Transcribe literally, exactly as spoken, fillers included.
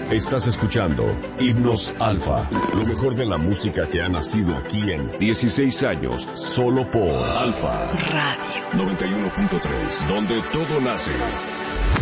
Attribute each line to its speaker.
Speaker 1: Estás escuchando Himnos Alfa, lo mejor de la música que ha nacido aquí en dieciséis años, solo por Alfa
Speaker 2: Radio
Speaker 1: noventa y uno punto tres, donde todo nace.